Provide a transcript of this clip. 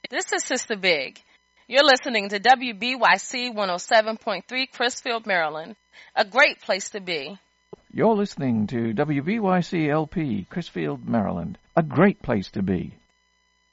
This is Sister Big. You're listening to WBYC 107.3 Crisfield, Maryland. A great place to be. You're listening to WBYC LP, Crisfield, Maryland. A great place to be.